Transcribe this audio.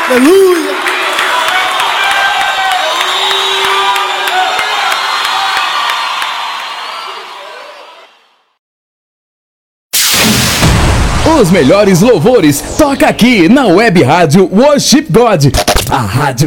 Aleluia. Os melhores louvores toca aqui na Web Rádio Worship God, a rádio